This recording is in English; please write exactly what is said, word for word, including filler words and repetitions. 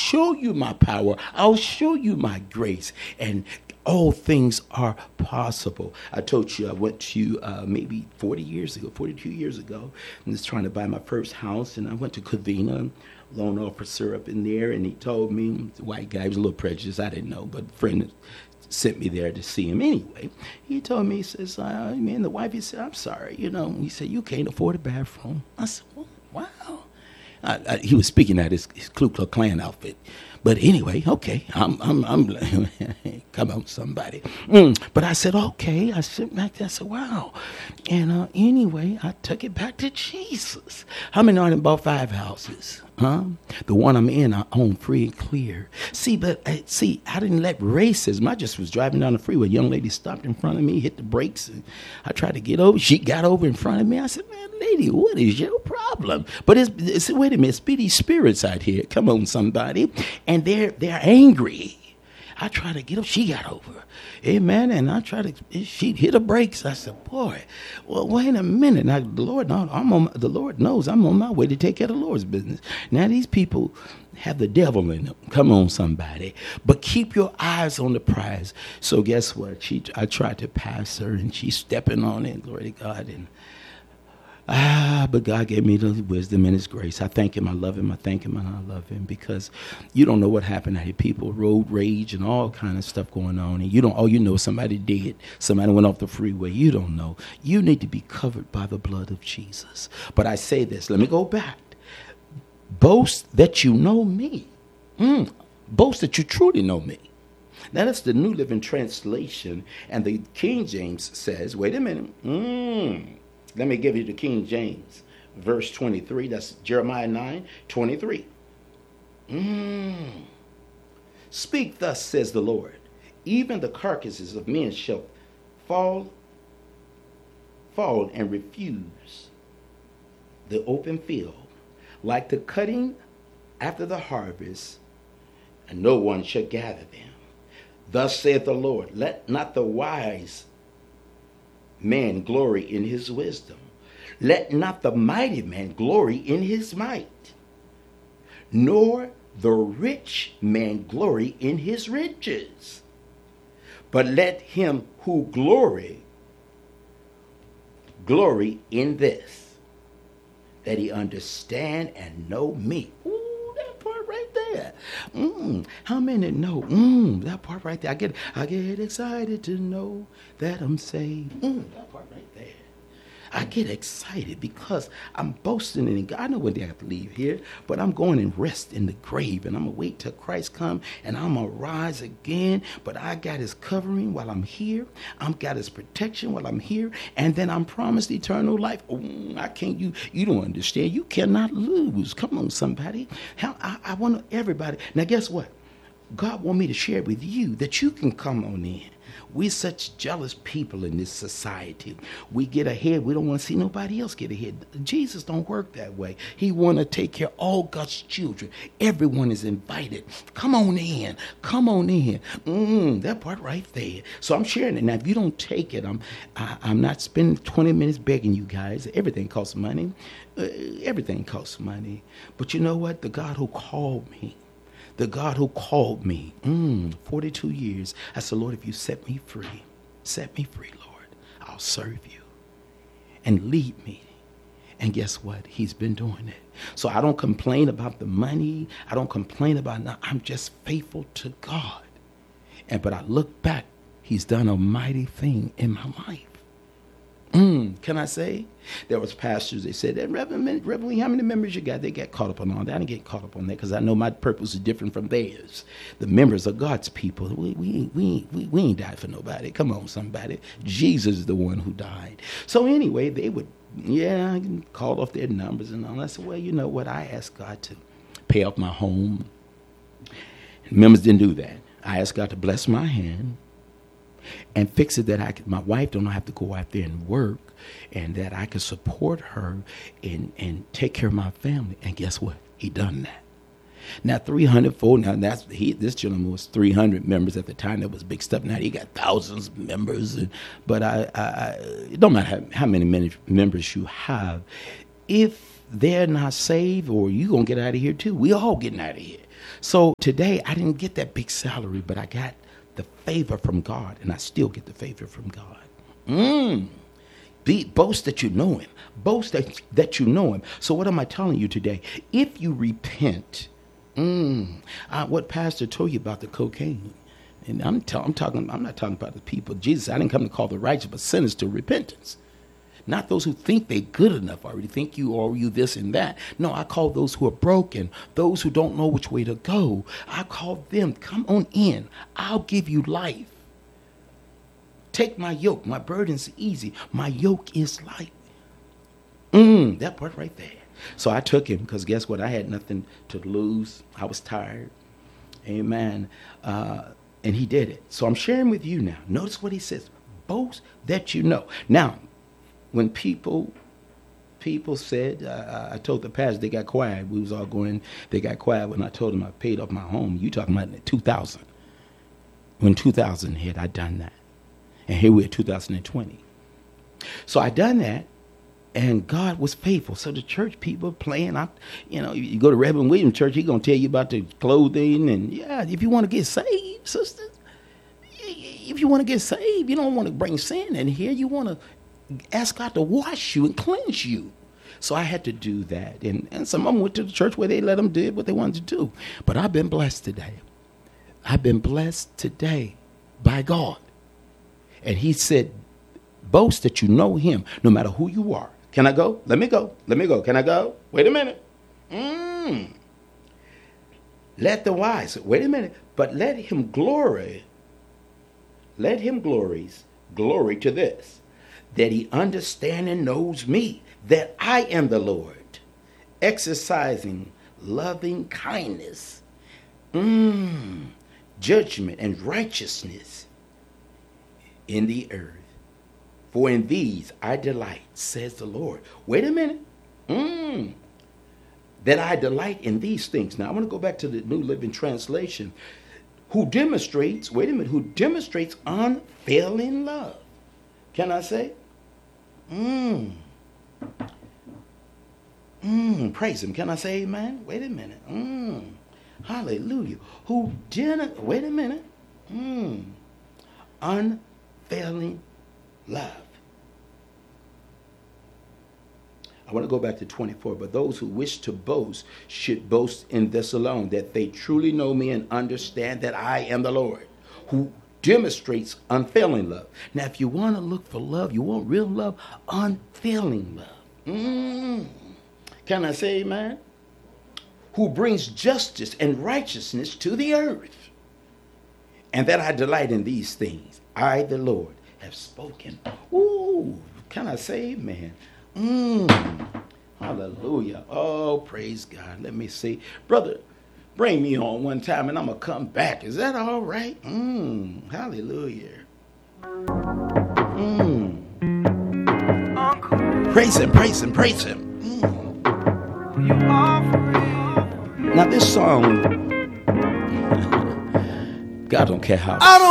show you my power. I'll show you my grace. And all things are possible. I told you I went to uh, maybe forty years ago, forty-two years ago, and was trying to buy my first house, and I went to Covina, loan officer up in there, and he told me, the white guy, he was a little prejudiced, I didn't know, but a friend sent me there to see him anyway. He told me, he says, uh, man, the wife, he said, I'm sorry, you know, he said, you can't afford a bathroom. I said, well, wow. I, I, he was speaking at his, his Ku Klux Klan outfit. But anyway, okay, I'm, I'm, I'm, come on, somebody. Mm. But I said, okay. I sit back there, I said, wow. And uh, anyway, I took it back to Jesus. How many are in about five houses? Huh? The one I'm in, I own free and clear. See, but uh, see, I didn't let racism. I just was driving down the freeway. A young lady stopped in front of me, hit the brakes, and I tried to get over. She got over in front of me. I said, man, lady, what is your problem? But it's, it's wait a minute, it's these spirits out here. Come on, somebody. And they're they're angry. I tried to get up. She got over. Amen. And I tried to, she hit the brakes. I said, boy, well, wait a minute. Now, the Lord, no, I'm on, the Lord knows I'm on my way to take care of the Lord's business. Now, these people have the devil in them. Come on, somebody. But keep your eyes on the prize. So guess what? She, I tried to pass her, and she's stepping on it. Glory to God. And Ah, but God gave me the wisdom and his grace. I thank him. I love him. I thank him and I love him, because you don't know what happened out here. People, road rage and all kind of stuff going on. And you don't, all you know is somebody dead. Somebody went off the freeway. You don't know. You need to be covered by the blood of Jesus. But I say this, let me go back. Boast that you know me. Mm. Boast that you truly know me. Now that's the New Living Translation. And the King James says, wait a minute. Mm. Let me give you the King James, verse twenty-three. That's Jeremiah nine, twenty-three. Mm. Speak thus, says the Lord. Even the carcasses of men shall fall, fall and refuse the open field, like the cutting after the harvest, and no one shall gather them. Thus saith the Lord, let not the wise man glory in his wisdom. Let not the mighty man glory in his might, nor the rich man glory in his riches. But let him who glory, glory in this, that he understand and know me. Ooh, that part right there. Mm, how many know? Mm, that part right there. I get, I get excited to know that I'm saved. Mm, that part right there. I get excited because I'm boasting in God. I know one day I have to leave here, but I'm going and rest in the grave, and I'm going to wait till Christ come, and I'm going to rise again. But I got his covering while I'm here. I've got his protection while I'm here, and then I'm promised eternal life. Oh, I can't, you you don't understand. You cannot lose. Come on, somebody. How, I, I want everybody. Now, guess what? God want me to share with you that you can come on in. We're such jealous people in this society. We get ahead. We don't want to see nobody else get ahead. Jesus don't work that way. He want to take care of all God's children. Everyone is invited. Come on in. Come on in. Mm, that part right there. So I'm sharing it. Now, if you don't take it, I'm I, I'm not spending twenty minutes begging you guys. Everything costs money. Uh, everything costs money. But you know what? The God who called me, the God who called me, mm, forty-two years, I said, Lord, if you set me free, set me free, Lord, I'll serve you and lead me. And guess what? He's been doing it. So I don't complain about the money. I don't complain about nothing. I'm just faithful to God. And but I look back, he's done a mighty thing in my life. Mm, can I say? There was pastors, they said, that Reverend, Reverend, how many members you got? They got caught up on all that. I didn't get caught up on that because I know my purpose is different from theirs. The members are God's people. We, we, we, we, we ain't died for nobody. Come on, somebody. Jesus is the one who died. So anyway, they would, yeah, call off their numbers and all. I said, well, you know what? I asked God to pay off my home. And members didn't do that. I asked God to bless my hand and fix it that I could, my wife don't have to go out there and work, and that I could support her and, and take care of my family. And guess what? He done that. Now three hundred four. Now that's he. This gentleman was three hundred members at the time. That was big stuff. Now he got thousands of members. And, but I, I, I, it don't matter how, how many members you have, if they're not saved, or you gonna get out of here too. We all getting out of here. So today I didn't get that big salary, but I got the favor from God, and I still get the favor from God. Mm. Be, boast that you know him. Boast that, that you know him. So what am I telling you today? If you repent, mm, uh, what Pastor told you about the cocaine, and I'm, tell, I'm talking. I'm not talking about the people. Jesus, I didn't come to call the righteous, but sinners to repentance. Not those who think they're good enough already, think you or you this and that. No, I call those who are broken, those who don't know which way to go. I call them, come on in. I'll give you life. Take my yoke. My burden's easy. My yoke is light. Mm, that part right there. So I took him because guess what? I had nothing to lose. I was tired. Amen. Uh, and he did it. So I'm sharing with you now. Notice what he says. Boast that you know. Now, when people people said, uh, I told the pastor, they got quiet. We was all going, they got quiet when I told them I paid off my home. You talking about two thousand. When two thousand hit, I done that. And here we're two thousand twenty. So I done that, and God was faithful. So the church people playing, I, you know, you go to Reverend Williams Church, he's going to tell you about the clothing. And yeah, if you want to get saved, sisters, if you want to get saved, you don't want to bring sin in here. You want to ask God to wash you and cleanse you. So I had to do that. And, and some of them went to the church where they let them do what they wanted to do. But I've been blessed today. I've been blessed today by God. And he said, boast that you know him, no matter who you are. Can I go? Let me go. Let me go. Can I go? Wait a minute. Mm. Let the wise, wait a minute. But let him glory. Let him glories, glory to this, that he understands and knows me, that I am the Lord, exercising loving kindness, mm, judgment, and righteousness in the earth. For in these I delight, says the Lord. Wait a minute. Mm, that I delight in these things. Now, I want to go back to the New Living Translation. Who demonstrates, wait a minute, who demonstrates unfailing love. Can I say? Mmm. Mmm. Praise him. Can I say amen? Wait a minute. Mmm. Hallelujah. Who didn't, wait a minute. Mmm. Unfailing love. I want to go back to twenty-four. But those who wish to boast should boast in this alone, that they truly know me and understand that I am the Lord, who demonstrates unfailing love. Now, if you want to look for love, you want real love, unfailing love. Mm. Can I say amen? Who brings justice and righteousness to the earth. And that I delight in these things. I, the Lord, have spoken. Ooh, can I say amen? Mm. Hallelujah. Oh, praise God. Let me see. Brother, bring me on one time and I'm going to come back. Is that all right? Mm. Hallelujah. Mm. Praise him, praise him, praise him. Mm. Now this song, God don't care how. I don't